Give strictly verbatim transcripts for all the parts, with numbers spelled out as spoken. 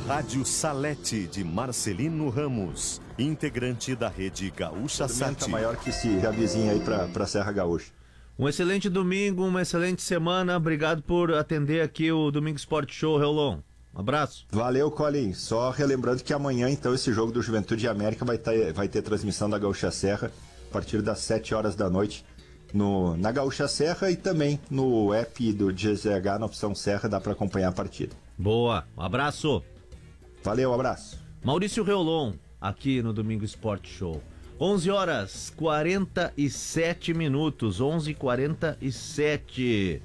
Rádio Salete de Marcelino Ramos, integrante da rede Gaúcha Sat. Maior que se avizinha aí para a Serra Gaúcha. Um excelente domingo, uma excelente semana. Obrigado por atender aqui o Domingo Esporte Show, Reolon. Um abraço. Valeu, Colin. Só relembrando que amanhã, então, esse jogo do Juventude América vai ter, vai ter transmissão da Gaúcha Serra a partir das sete horas da noite no, na Gaúcha Serra e também no app do G Z H na opção Serra, dá para acompanhar a partida. Boa, um abraço. Valeu, um abraço. Maurício Reolon, aqui no Domingo Esporte Show. onze horas quarenta e sete minutos, onze e quarenta e sete.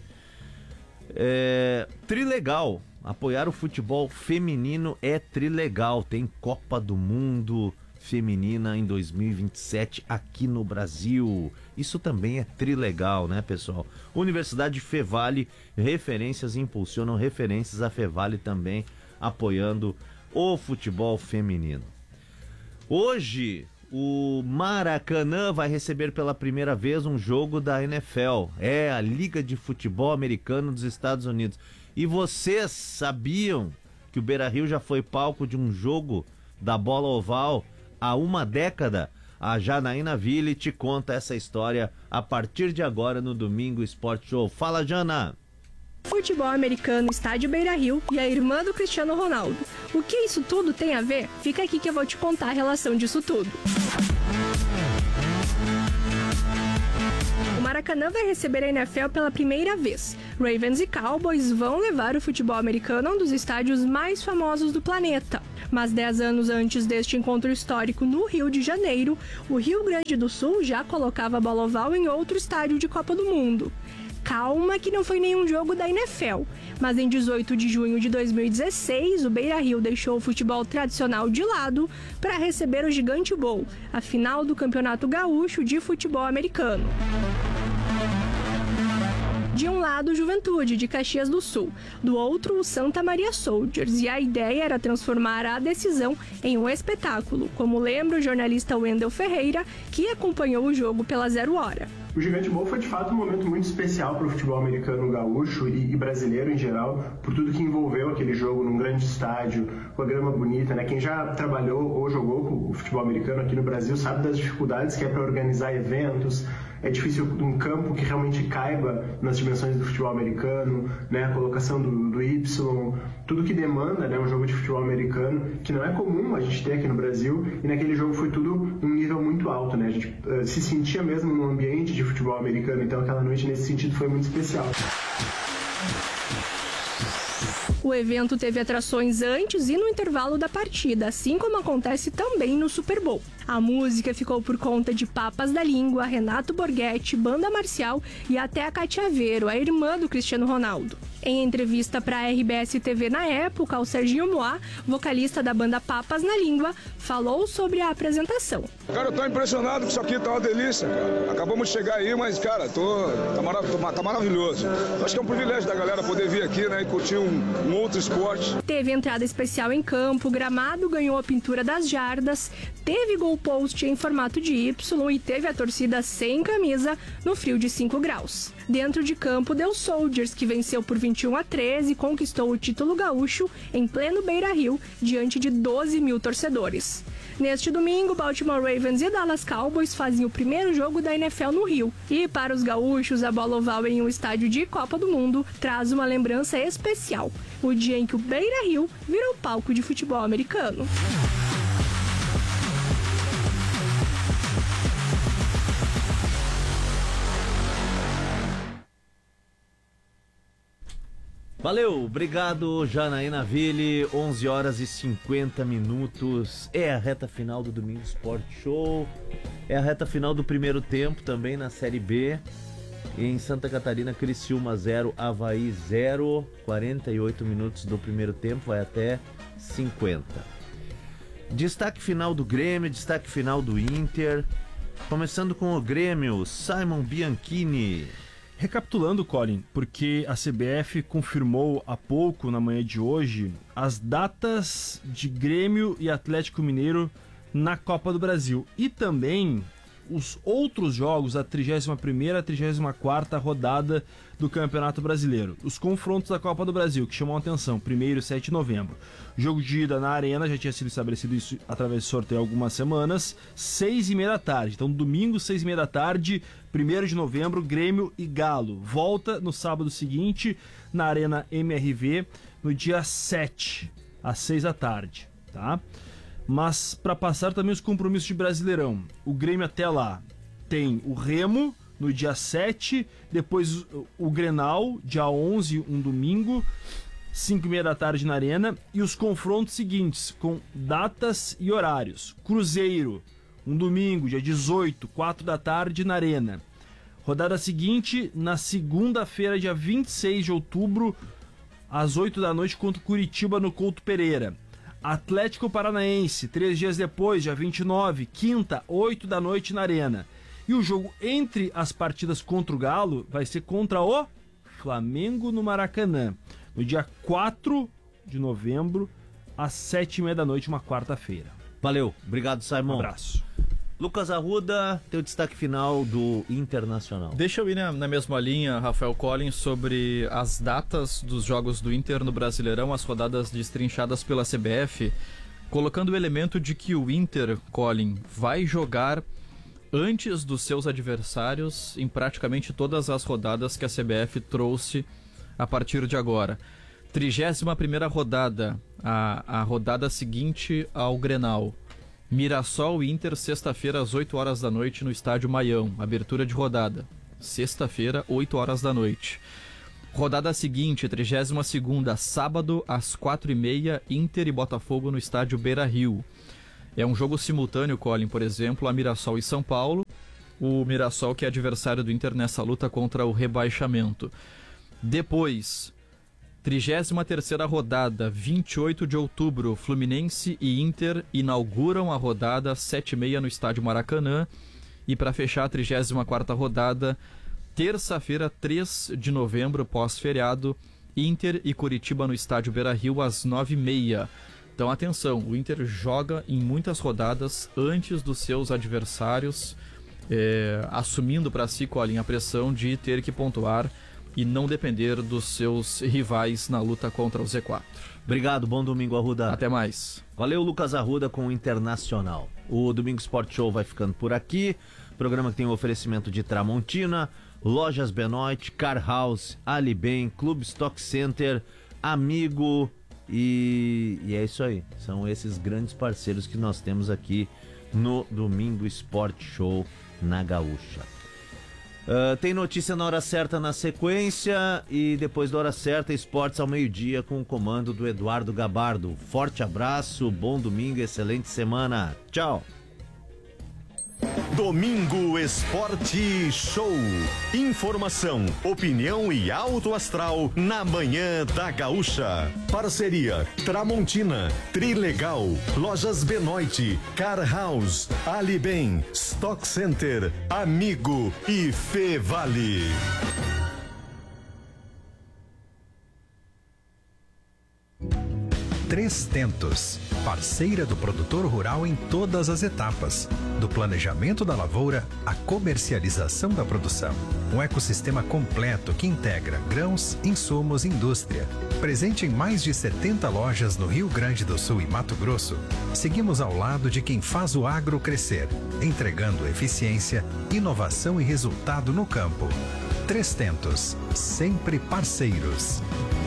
É, trilegal, apoiar o futebol feminino é trilegal. Tem Copa do Mundo Feminina em dois mil e vinte e sete aqui no Brasil. Isso também é trilegal, né, pessoal? Universidade Fevale, referências impulsionam referências. A Fevale também apoiando o futebol feminino. Hoje, o Maracanã vai receber pela primeira vez um jogo da N F L. É a Liga de Futebol Americano dos Estados Unidos. E vocês sabiam que o Beira-Rio já foi palco de um jogo da bola oval há uma década? A Janaína Ville te conta essa história a partir de agora no Domingo Esporte Show. Fala, Jana! Futebol americano, estádio Beira-Rio e a irmã do Cristiano Ronaldo. O que isso tudo tem a ver? Fica aqui que eu vou te contar a relação disso tudo. O Maracanã vai receber a N F L pela primeira vez. Ravens e Cowboys vão levar o futebol americano a um dos estádios mais famosos do planeta. Mas dez anos antes deste encontro histórico no Rio de Janeiro, o Rio Grande do Sul já colocava a bola oval em outro estádio de Copa do Mundo. Calma que não foi nenhum jogo da N F L, mas em dezoito de junho de dois mil e dezesseis, o Beira-Rio deixou o futebol tradicional de lado para receber o Gigante Bowl, a final do Campeonato Gaúcho de Futebol Americano. De um lado, o Juventude, de Caxias do Sul. Do outro, o Santa Maria Soldiers. E a ideia era transformar a decisão em um espetáculo, como lembra o jornalista Wendel Ferreira, que acompanhou o jogo pela Zero Hora. O Gigante Bowl foi de fato um momento muito especial para o futebol americano gaúcho e, e brasileiro em geral, por tudo que envolveu aquele jogo num grande estádio, com a grama bonita, né? Quem já trabalhou ou jogou com o futebol americano aqui no Brasil sabe das dificuldades que é para organizar eventos. É difícil um campo que realmente caiba nas dimensões do futebol americano, né? A colocação do, do Y, tudo que demanda, né? Um jogo de futebol americano, que não é comum a gente ter aqui no Brasil, e naquele jogo foi tudo num nível muito alto, né? A gente uh, se sentia mesmo num ambiente de futebol americano, então aquela noite nesse sentido foi muito especial. O evento teve atrações antes e no intervalo da partida, assim como acontece também no Super Bowl. A música ficou por conta de Papas da Língua, Renato Borghetti, Banda Marcial e até a Cátia Aveiro, a irmã do Cristiano Ronaldo. Em entrevista para a R B S T V na época, o Serginho Moá, vocalista da banda Papas na Língua, falou sobre a apresentação. Cara, eu tô impressionado que isso aqui tá uma delícia, cara. Acabamos de chegar aí, mas, cara, tô, tá, marav- tá maravilhoso. Acho que é um privilégio da galera poder vir aqui, né, e curtir um, um outro esporte. Teve entrada especial em campo, o gramado ganhou a pintura das jardas, teve gol post em formato de Y e teve a torcida sem camisa no frio de cinco graus. Dentro de campo deu Soldiers, que venceu por vinte e um a treze e conquistou o título gaúcho em pleno Beira-Rio, diante de doze mil torcedores. Neste domingo, Baltimore Ravens e Dallas Cowboys fazem o primeiro jogo da N F L no Rio. E para os gaúchos, a bola oval em um estádio de Copa do Mundo traz uma lembrança especial: o dia em que o Beira-Rio virou palco de futebol americano. Valeu, obrigado Janaína Ville, onze horas e cinquenta minutos, é a reta final do Domingo Esporte Show, é a reta final do primeiro tempo também na Série B, em Santa Catarina, Criciúma zero, Avaí zero, quarenta e oito minutos do primeiro tempo, vai até cinquenta. Destaque final do Grêmio, destaque final do Inter, começando com o Grêmio, Simon Bianchini. Recapitulando, Colin, porque a C B F confirmou há pouco, na manhã de hoje, as datas de Grêmio e Atlético Mineiro na Copa do Brasil. E também os outros jogos da trigésima primeira e trigésima quarta rodada do Campeonato Brasileiro. Os confrontos da Copa do Brasil, que chamam a atenção, primeiro e sete de novembro. Jogo de ida na Arena, já tinha sido estabelecido isso através de sorteio há algumas semanas, seis e meia da tarde. Então, domingo, seis e meia da tarde, primeiro de novembro, Grêmio e Galo. Volta no sábado seguinte, na Arena M R V, no dia sete, às seis da tarde, tá? Mas para passar também os compromissos de Brasileirão. O Grêmio até lá tem o Remo no dia sete, depois o Grenal, dia onze, um domingo, cinco e meia da tarde na Arena, e os confrontos seguintes, com datas e horários. Cruzeiro, um domingo, dia dezoito, quatro da tarde na Arena. Rodada seguinte, na segunda-feira, dia vinte e seis de outubro, às oito da noite, contra o Curitiba no Couto Pereira. Atlético Paranaense, três dias depois, dia vinte e nove, quinta, oito da noite na Arena. E o jogo entre as partidas contra o Galo vai ser contra o Flamengo no Maracanã, no dia quatro de novembro, às sete e meia da noite, uma quarta-feira. Valeu, obrigado, Simon. Um abraço. Lucas Arruda, teu destaque final do Internacional. Deixa eu ir na, na mesma linha, Rafael Collins, sobre as datas dos jogos do Inter no Brasileirão, as rodadas destrinchadas pela C B F, colocando o elemento de que o Inter, Collins, vai jogar antes dos seus adversários em praticamente todas as rodadas que a C B F trouxe a partir de agora. trigésima primeira rodada, a, a rodada seguinte ao Grenal. Mirassol e Inter, sexta-feira, às oito horas da noite, no Estádio Maião. Abertura de rodada. Sexta-feira, oito horas da noite. Rodada seguinte, trigésima segunda, sábado, às quatro e meia, Inter e Botafogo no Estádio Beira-Rio. É um jogo simultâneo, Colin, por exemplo, a Mirassol e São Paulo. O Mirassol, que é adversário do Inter nessa luta contra o rebaixamento. Depois, trigésima terceira rodada, vinte e oito de outubro, Fluminense e Inter inauguram a rodada às sete e meia no Estádio Maracanã. E para fechar a trigésima quarta rodada, terça-feira, três de novembro, pós-feriado, Inter e Curitiba no Estádio Beira-Rio às nove e meia. Então atenção, o Inter joga em muitas rodadas antes dos seus adversários, é, assumindo para si, Colin, a pressão de ter que pontuar e não depender dos seus rivais na luta contra o Z quatro. Obrigado, bom domingo, Arruda. Até mais. Valeu, Lucas Arruda com o Internacional. O Domingo Sport Show vai ficando por aqui. Programa que tem o oferecimento de Tramontina, Lojas Benoit, Car House, Alibem, Clube Stock Center, Amigo e... e é isso aí. São esses grandes parceiros que nós temos aqui no Domingo Sport Show na Gaúcha. Uh, tem notícia na hora certa na sequência e depois da hora certa, esportes ao meio-dia com o comando do Eduardo Gabardo. Forte abraço, bom domingo, excelente semana. Tchau. Domingo Esporte Show. Informação, opinião e alto astral na manhã da Gaúcha. Parceria Tramontina, Trilegal, Lojas Benoit, Car House, Alibem, Stock Center, Amigo e Fevale. Três Tentos, parceira do produtor rural em todas as etapas, do planejamento da lavoura à comercialização da produção. Um ecossistema completo que integra grãos, insumos e indústria. Presente em mais de setenta lojas no Rio Grande do Sul e Mato Grosso, seguimos ao lado de quem faz o agro crescer, entregando eficiência, inovação e resultado no campo. Três Tentos, sempre parceiros.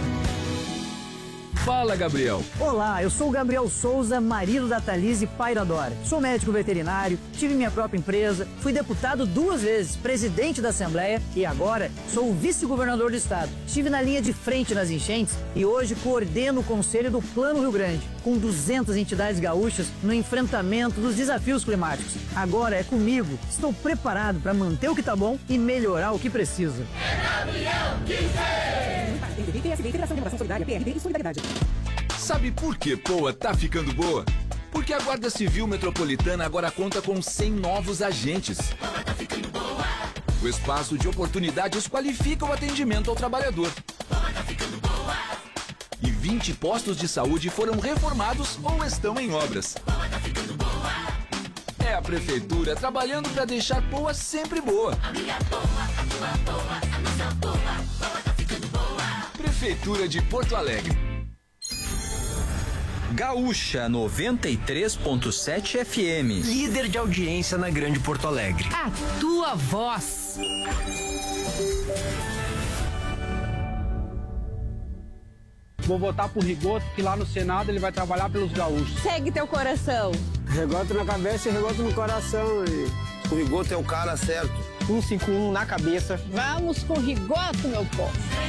Fala, Gabriel. Olá, eu sou o Gabriel Souza, marido da Thalise, pai da Dora. Sou médico veterinário, tive minha própria empresa, fui deputado duas vezes, presidente da Assembleia e agora sou o vice-governador do estado. Estive na linha de frente nas enchentes e hoje coordeno o Conselho do Plano Rio Grande, com duzentas entidades gaúchas no enfrentamento dos desafios climáticos. Agora é comigo. Estou preparado para manter o que tá bom e melhorar o que precisa. É Gabriel Quiser! Sabe por que Poa tá ficando boa? Porque a Guarda Civil Metropolitana agora conta com cem novos agentes. Poa tá ficando boa. O espaço de oportunidades qualifica o atendimento ao trabalhador. Poa tá ficando boa. E vinte postos de saúde foram reformados ou estão em obras. Poa tá ficando boa. É a prefeitura trabalhando para deixar Poa sempre boa. A minha Poa, a tua Poa, a nossa Poa, Poa tá ficando boa. Prefeitura de Porto Alegre. Gaúcha noventa e três ponto sete F M. Líder de audiência na Grande Porto Alegre. A tua voz. Vou votar pro Rigoto, que lá no Senado ele vai trabalhar pelos gaúchos. Segue teu coração. Rigoto na cabeça e Rigoto no coração. E... o Rigoto é o cara certo. cento e cinquenta e um na cabeça. Vamos com Rigoto, meu povo.